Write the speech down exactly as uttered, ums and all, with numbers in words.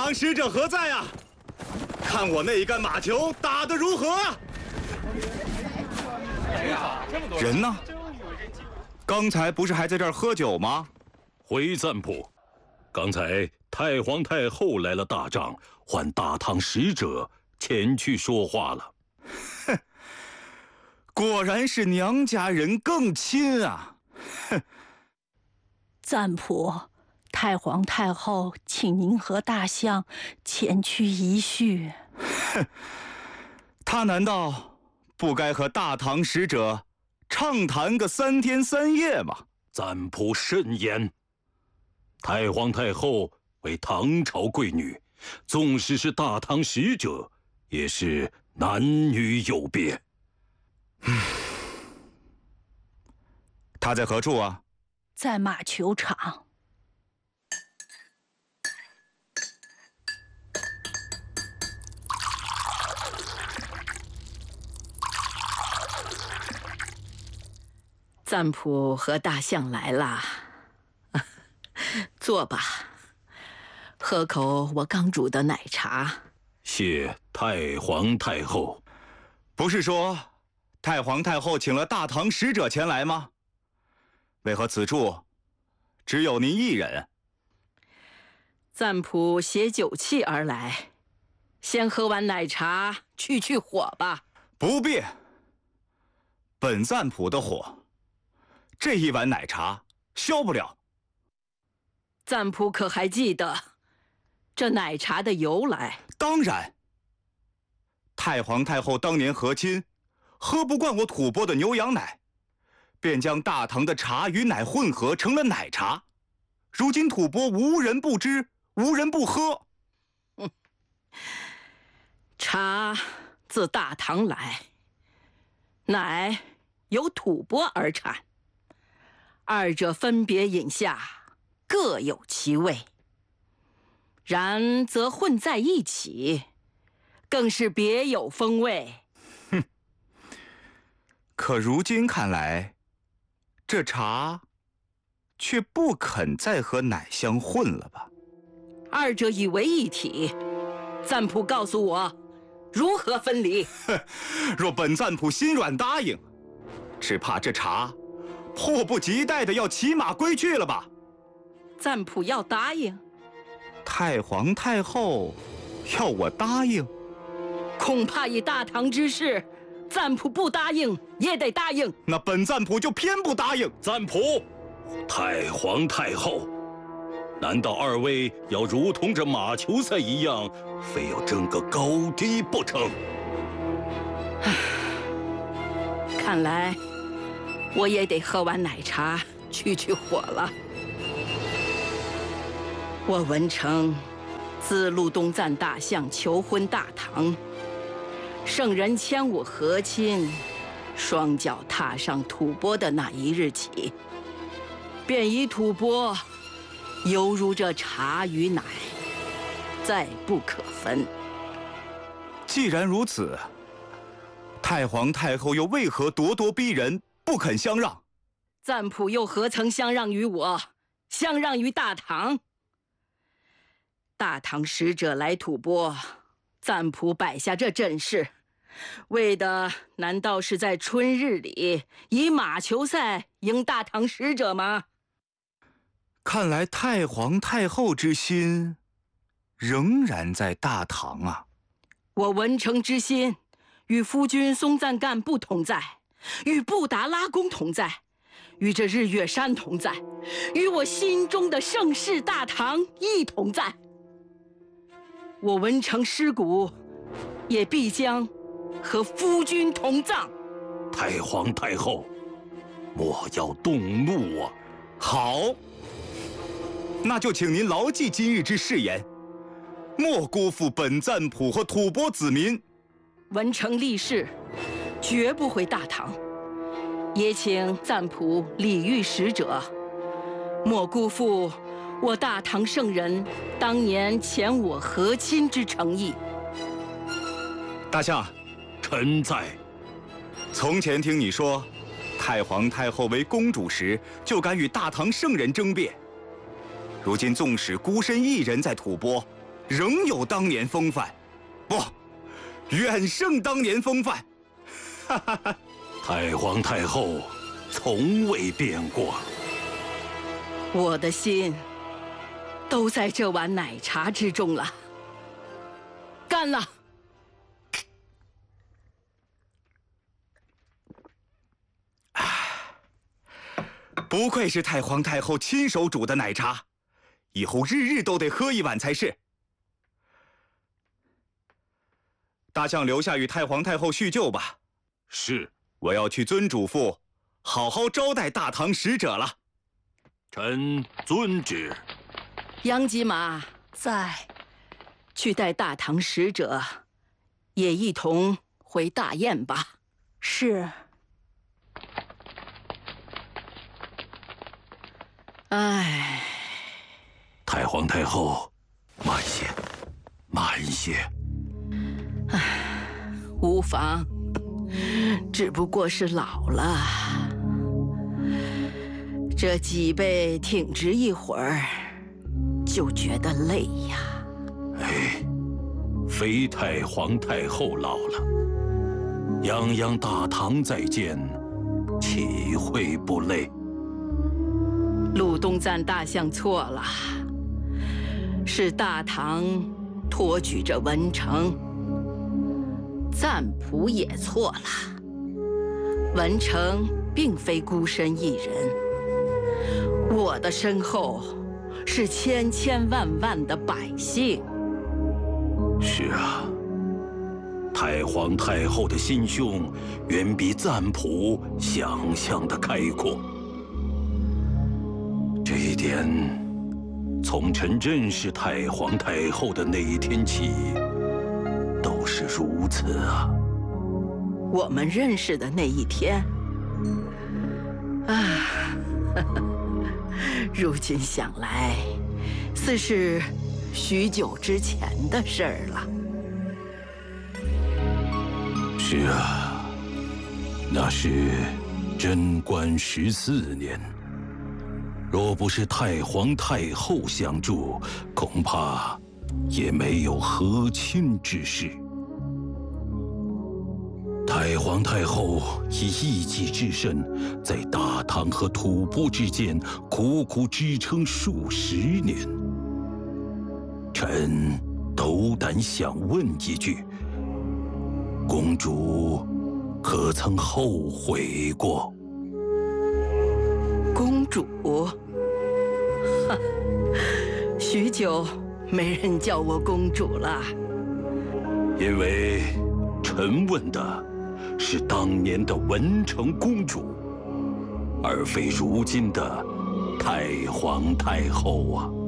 王使者何在啊？看我那一杆马球打得如何？人呢？刚才不是还在这儿喝酒吗？ 回赞普，刚才太皇太后来了大帐，唤大唐使者前去说话了。 哼，果然是娘家人更亲啊！哼。 赞普，太皇太后请您和大相前去一叙。 哼，他难道不该和大唐使者畅谈个三天三夜吗？ 赞普慎言。太皇太后为唐朝贵女，纵使是大唐使者，也是男女有别。 嗯，他在何处啊？ 在马球场。 赞普和大相来了，坐吧，喝口我刚煮的奶茶。 谢太皇太后。 不是说太皇太后请了大唐使者前来吗？为何此处只有您一人？ 赞普携酒气而来，先喝完奶茶去去火吧。 不必，本赞普的火，这一碗奶茶消不了。 赞普可还记得这奶茶的由来？ 当然，太皇太后当年和亲，喝不惯我吐蕃的牛羊奶，便将大唐的茶与奶混合成了奶茶。如今吐蕃无人不知，无人不喝。 嗯，茶自大唐来，奶由吐蕃而产，二者分别饮下，各有其味。然则混在一起，更是别有风味。 哼！可如今看来，这茶却不肯再和奶相混了吧？ 二者已为一体，赞普告诉我，如何分离？ 若本赞普心软答应，只怕这茶迫不及待的要骑马归去了吧？ 赞普要答应？ 太皇太后要我答应？ 恐怕以大唐之势，赞普不答应也得答应。 那本赞普就偏不答应。 赞普，太皇太后，难道二位要如同这马球赛一样，非要争个高低不成？ 看来我也得喝完奶茶去去火了。我文成自陆东赞大相求婚大唐，圣人牵我和亲，双脚踏上吐蕃的那一日起，便以吐蕃犹如这茶与奶，再不可分。 既然如此，太皇太后又为何咄咄逼人，不肯相让？ 赞普又何曾相让于我，相让于大唐？大唐使者来吐蕃，赞普摆下这阵势，为的难道是在春日里以马球赛迎大唐使者吗？ 看来太皇太后之心仍然在大唐啊。 我文成之心与夫君松赞干不同在，与布达拉宫同在，与这日月山同在，与我心中的盛世大唐一同在。我文成尸骨，也必将和夫君同葬。 太皇太后，莫要动怒啊！ 好，那就请您牢记今日之誓言，莫辜负本赞普和吐蕃子民。 文成立誓，绝不回大唐。也请赞普礼遇使者，莫辜负我大唐圣人当年遣我和亲之诚意。 大相， 臣在。 从前听你说，太皇太后为公主时就敢与大唐圣人争辩，如今纵使孤身一人在吐蕃， 仍有当年风范，不，远胜当年风范。哈哈哈！ 太皇太后从未变过。 我的心都在这碗奶茶之中了。干了！ 不愧是太皇太后亲手煮的奶茶，以后日日都得喝一碗才是。大象留下与太皇太后叙旧吧。 是， 我要去尊主父，好好招待大唐使者了。 臣遵旨。 杨吉马在。 去带大唐使者，也一同回大燕吧。 是。 唉， 太皇太后，慢些，慢些。 唉，无妨，只不过是老了，这脊背挺直一会儿，就觉得累呀。 哎，非太皇太后老了，泱泱大唐再见，岂会不累？ 鲁东赞大相错了，是大唐托举着文成，赞普也错了。文成并非孤身一人，我的身后是千千万万的百姓。 是啊，太皇太后的心胸远比赞普想象的开阔。这一点，从臣认识太皇太后的那一天起，都是如此啊。 我们认识的那一天，啊，如今想来，似是许久之前的事儿了。 是啊，那是贞观十四年。若不是太皇太后相助，恐怕也没有和亲之事。太皇太后以一己之身，在大唐和吐蕃之间苦苦支撑数十年。臣斗胆想问一句：公主可曾后悔过？ 公主，哈，许久没人叫我公主了。 因为臣问的是当年的文成公主，而非如今的太皇太后啊。